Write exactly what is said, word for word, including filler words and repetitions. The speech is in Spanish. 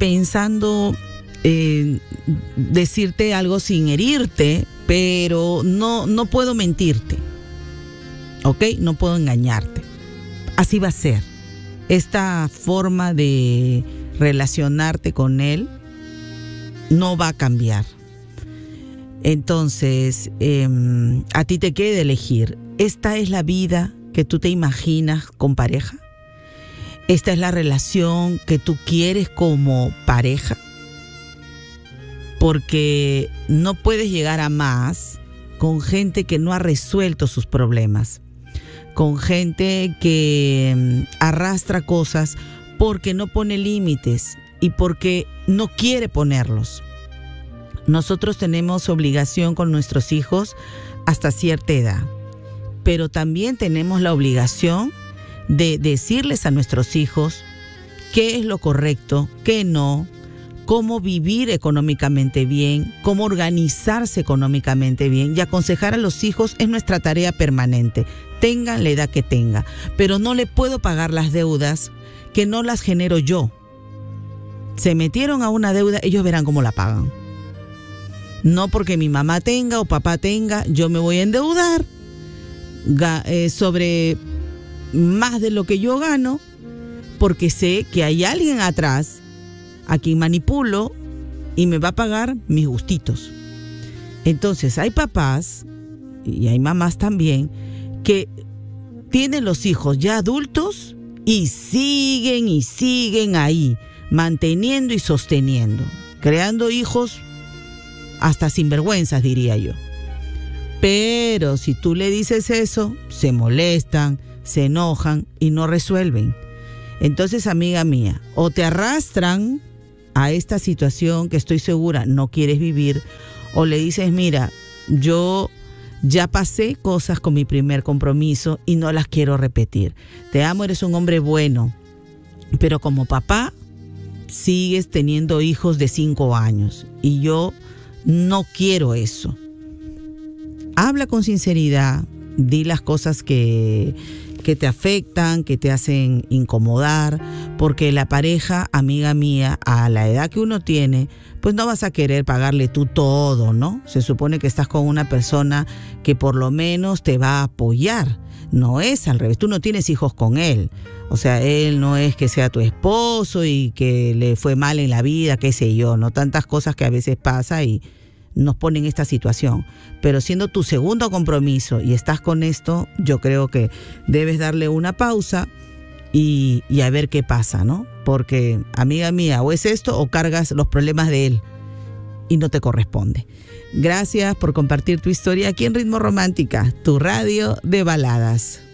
pensando eh, decirte algo sin herirte, pero no, no puedo mentirte, ¿ok? No puedo engañarte. Así va a ser. Esta forma de relacionarte con él no va a cambiar. Entonces, eh, a ti te queda elegir. ¿Esta es la vida que tú te imaginas con pareja? ¿Esta es la relación que tú quieres como pareja? Porque no puedes llegar a más con gente que no ha resuelto sus problemas, con gente que arrastra cosas porque no pone límites y porque no quiere ponerlos. Nosotros tenemos obligación con nuestros hijos hasta cierta edad, pero también tenemos la obligación de decirles a nuestros hijos qué es lo correcto, qué no, cómo vivir económicamente bien, cómo organizarse económicamente bien, y aconsejar a los hijos es nuestra tarea permanente, tengan la edad que tenga, pero no le puedo pagar las deudas que no las genero yo. Se metieron a una deuda, ellos verán cómo la pagan. No porque mi mamá tenga o papá tenga, yo me voy a endeudar eh, sobre más de lo que yo gano, porque sé que hay alguien atrás a quien manipulo y me va a pagar mis gustitos. Entonces hay papás y hay mamás también que tienen los hijos ya adultos y siguen y siguen ahí, manteniendo y sosteniendo, creando hijos hasta sinvergüenzas, diría yo. Pero si tú le dices eso, se molestan, se enojan y no resuelven. Entonces, amiga mía, o te arrastran a esta situación que estoy segura no quieres vivir, o le dices, mira, yo ya pasé cosas con mi primer compromiso y no las quiero repetir. Te amo, eres un hombre bueno, pero como papá sigues teniendo hijos de cinco años y yo no quiero eso. Habla con sinceridad, di las cosas que, que te afectan, que te hacen incomodar, porque la pareja, amiga mía, a la edad que uno tiene, pues no vas a querer pagarle tú todo, ¿no? Se supone que estás con una persona que por lo menos te va a apoyar. No es al revés, tú no tienes hijos con él. O sea, él no es que sea tu esposo y que le fue mal en la vida, qué sé yo, ¿no? Tantas cosas que a veces pasa y nos ponen en esta situación. Pero siendo tu segundo compromiso y estás con esto, yo creo que debes darle una pausa y, y a ver qué pasa, ¿no? Porque, amiga mía, o es esto o cargas los problemas de él y no te corresponde. Gracias por compartir tu historia aquí en Ritmo Romántica, tu radio de baladas.